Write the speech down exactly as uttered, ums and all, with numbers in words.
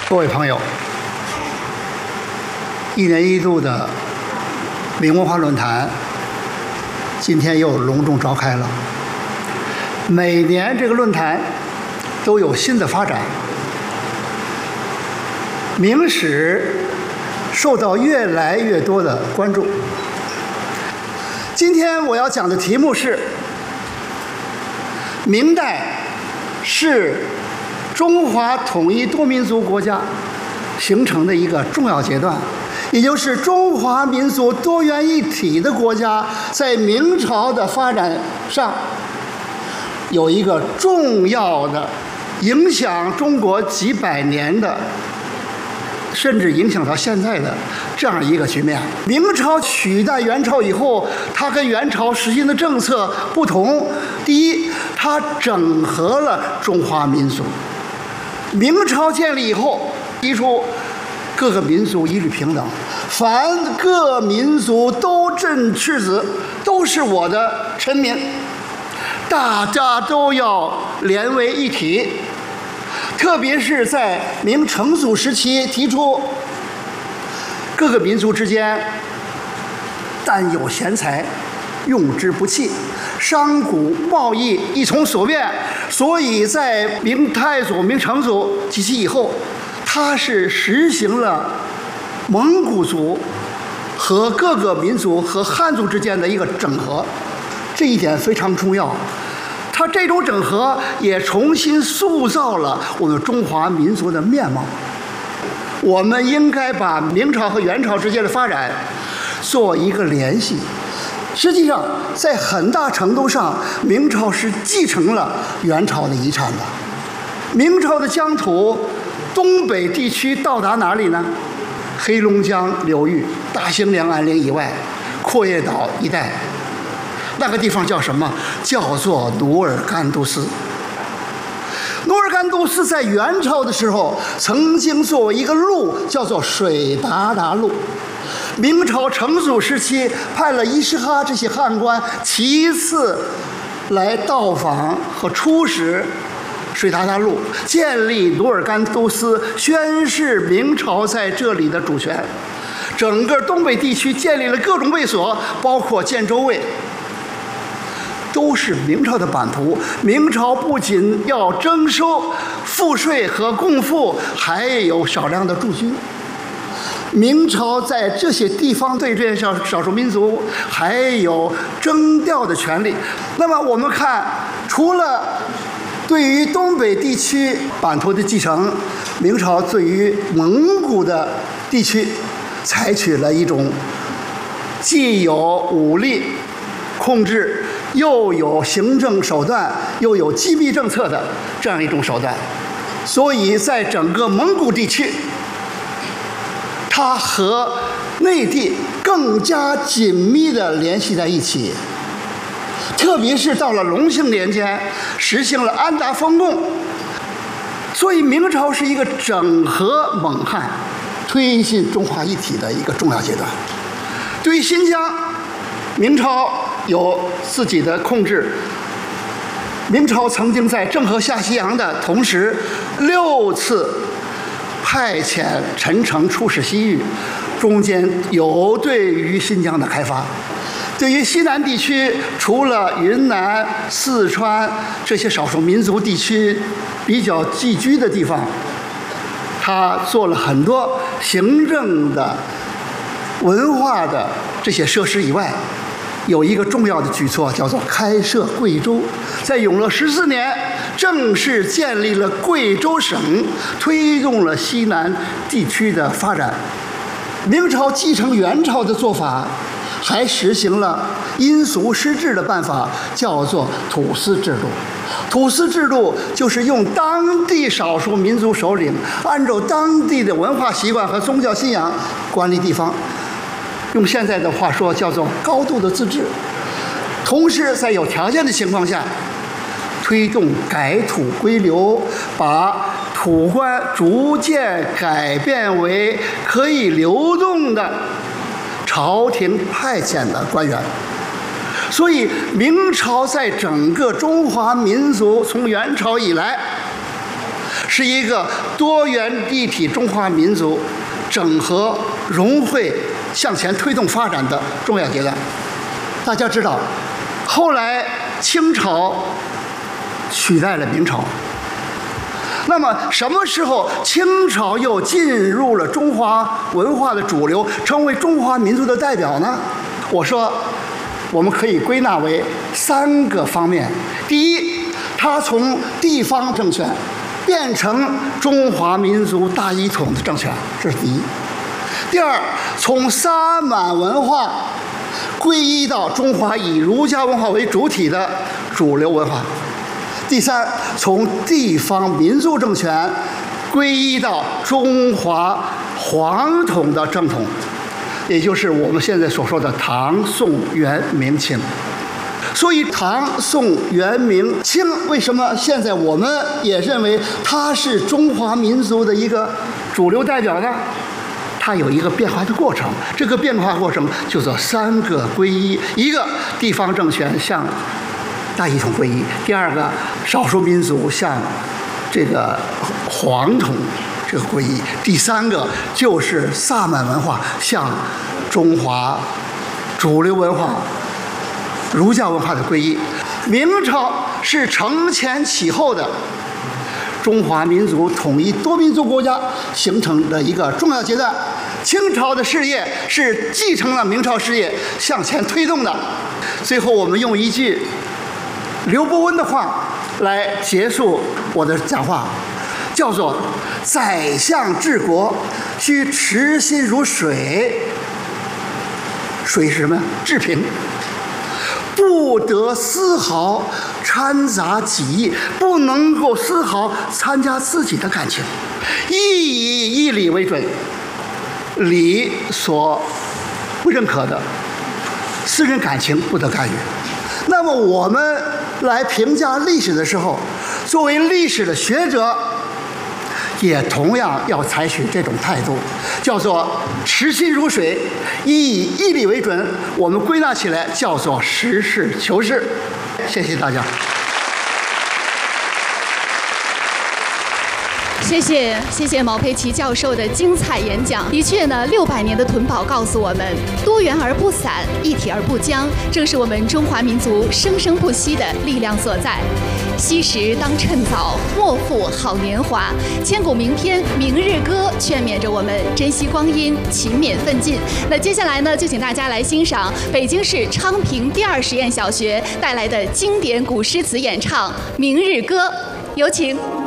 各位朋友，一年一度的明文化论坛今天又隆重召开了。每年这个论坛都有新的发展，明史受到越来越多的关注。今天我要讲的题目是：明代是中华统一多民族国家形成的一个重要阶段，也就是中华民族多元一体的国家在明朝的发展上有一个重要的影响中国几百年的，甚至影响到现在的这样一个局面。明朝取代元朝以后，它跟元朝实行的政策不同。第一，它整合了中华民族。明朝建立以后，提出各个民族一律平等，凡各民族都振赤子，都是我的臣民，大家都要连为一体。特别是在明成祖时期提出，各个民族之间但有贤才，用之不弃，商贾贸易一从所愿。所以在明太祖、明成祖及其以后，他是实行了蒙古族和各个民族和汉族之间的一个整合，这一点非常重要。他这种整合也重新塑造了我们中华民族的面貌。我们应该把明朝和元朝之间的发展做一个联系。实际上，在很大程度上，明朝是继承了元朝的遗产的。明朝的疆土，东北地区到达哪里呢？黑龙江流域、大兴两岸岭以外、阔叶岛一带，那个地方叫什么？叫做努尔干都斯。努尔干都斯在元朝的时候，曾经作为一个路，叫做水鞑靼路。明朝成祖时期派了伊什哈这些汉官其次来到访和出使水鞑靼路，建立努尔干都斯，宣示明朝在这里的主权。整个东北地区建立了各种卫所，包括建州卫，都是明朝的版图。明朝不仅要征收赋税和贡赋，还有少量的驻军。明朝在这些地方对这些少少数民族还有征调的权利。那么我们看，除了对于东北地区版图的继承，明朝对于蒙古的地区采取了一种既有武力控制，又有行政手段，又有机密政策的这样一种手段。所以在整个蒙古地区，它和内地更加紧密地联系在一起。特别是到了隆庆年间，实行了安达封贡。所以明朝是一个整合蒙汉、推进中华一体的一个重要阶段。对于新疆，明朝有自己的控制。明朝曾经在郑和下西洋的同时，六次派遣臣丞出使西域，中间有对于新疆的开发。对于西南地区，除了云南、四川这些少数民族地区比较寄居的地方，他做了很多行政的、文化的这些设施以外，有一个重要的举措，叫做开设贵州。在永乐十四年，正式建立了贵州省，推动了西南地区的发展。明朝继承元朝的做法，还实行了因俗施治的办法，叫做土司制度。土司制度就是用当地少数民族首领按照当地的文化习惯和宗教信仰管理地方，用现在的话说叫做高度的自治。同时在有条件的情况下，推动改土归流，把土官逐渐改变为可以流动的朝廷派遣的官员。所以明朝在整个中华民族从元朝以来是一个多元一体中华民族整合融汇向前推动发展的重要阶段。大家知道，后来清朝取代了明朝，那么什么时候清朝又进入了中华文化的主流，成为中华民族的代表呢？我说我们可以归纳为三个方面。第一，它从地方政权变成中华民族大一统的政权，这是第一。第二，从萨满文化皈依到中华以儒家文化为主体的主流文化。第三，从地方民族政权皈依到中华皇统的正统，也就是我们现在所说的唐宋元明清。所以唐宋元明清，为什么现在我们也认为它是中华民族的一个主流代表呢？它有一个变化的过程，这个变化过程就叫三个皈依：一个地方政权向大一统皈依；第二个少数民族向这个皇统这个皈依；第三个就是萨满文化向中华主流文化儒家文化的皈依。明朝是承前启后的中华民族统一多民族国家形成的一个重要阶段，清朝的事业是继承了明朝事业向前推动的。最后我们用一句刘伯温的话来结束我的讲话，叫做宰相治国需持心如水，水是什么呀？治平，不得丝毫掺杂己意，不能够丝毫参加自己的感情，亦以义理为准，理所不认可的私人感情不得干预。那么我们来评价历史的时候，作为历史的学者，也同样要采取这种态度，叫做持心如水，以义理为准。我们归纳起来叫做实事求是。谢谢大家。 谢谢谢谢毛培祺教授的精彩演讲。的确呢，六百年的屯堡告诉我们，多元而不散，一体而不僵，正是我们中华民族生生不息的力量所在。惜时当趁早，莫负好年华。千古名篇《明日歌》劝勉着我们珍惜光阴，勤勉奋进。那接下来呢，就请大家来欣赏北京市昌平第二实验小学带来的经典古诗词演唱《明日歌》，有请。